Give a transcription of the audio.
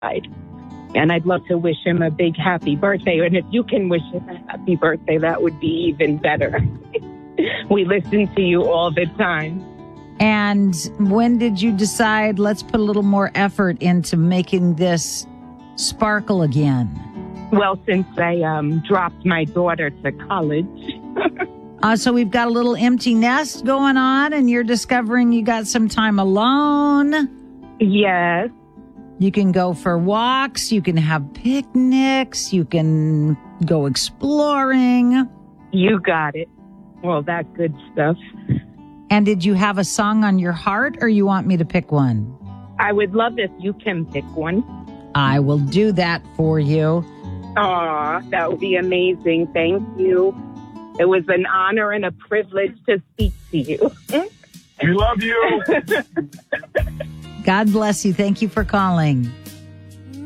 And I'd love to wish him a big happy birthday. And if you can wish him a happy birthday, that would be even better. We listen to you all the time. And when did you decide, let's put a little more effort into making this sparkle again? Well, since I dropped my daughter to college. So we've got a little empty nest going on, and you're discovering you got some time alone. Yes. You can go for walks. You can have picnics. You can go exploring. You got it. Well, that good stuff. And did you have a song on your heart, or you want me to pick one? I would love if you can pick one. I will do that for you. Aw, that would be amazing. Thank you. It was an honor and a privilege to speak to you. We love you. God bless you. Thank you for calling.